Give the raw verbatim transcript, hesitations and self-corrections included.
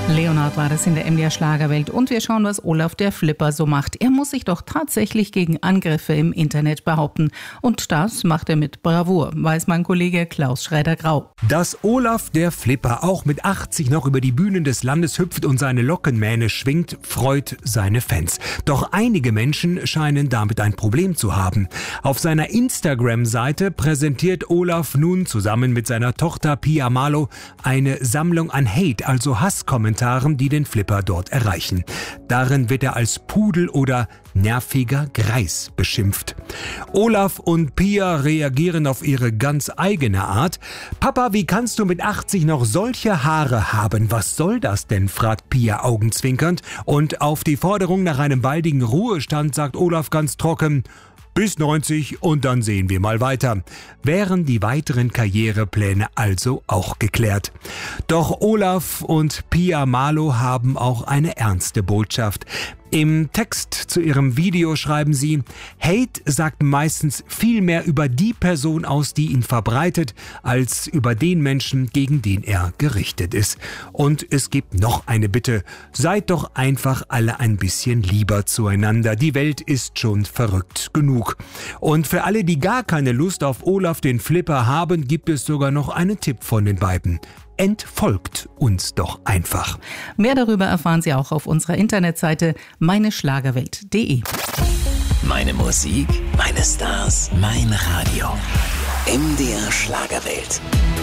Leonard war das in der M D R Schlagerwelt und wir schauen, was Olaf der Flipper so macht. Er muss sich doch tatsächlich gegen Angriffe im Internet behaupten. Und das macht er mit Bravour, weiß mein Kollege Klaus Schreider-Grau. Dass Olaf der Flipper auch mit achtzig noch über die Bühnen des Landes hüpft und seine Lockenmähne schwingt, freut seine Fans. Doch einige Menschen scheinen damit ein Problem zu haben. Auf seiner Instagram-Seite präsentiert Olaf nun zusammen mit seiner Tochter Pia Malo eine Sammlung an Hate, also Hasskommentaren, die den Flipper dort erreichen. Darin wird er als Pudel oder nerviger Greis beschimpft. Olaf und Pia reagieren auf ihre ganz eigene Art. »Papa, wie kannst du mit achtzig noch solche Haare haben? Was soll das denn?« fragt Pia augenzwinkernd. Und auf die Forderung nach einem baldigen Ruhestand sagt Olaf ganz trocken: Bis neunzig und dann sehen wir mal weiter. Wären die weiteren Karrierepläne also auch geklärt. Doch Olaf und Pia Malo haben auch eine ernste Botschaft. Im Text zu ihrem Video schreiben sie: Hate sagt meistens viel mehr über die Person aus, die ihn verbreitet, als über den Menschen, gegen den er gerichtet ist. Und es gibt noch eine Bitte: Seid doch einfach alle ein bisschen lieber zueinander. Die Welt ist schon verrückt genug. Und für alle, die gar keine Lust auf Olaf den Flipper haben, gibt es sogar noch einen Tipp von den beiden: Entfolgt uns doch einfach. Mehr darüber erfahren Sie auch auf unserer Internetseite meine schlagerwelt punkt de. Meine Musik, meine Stars, mein Radio. M D R Schlagerwelt.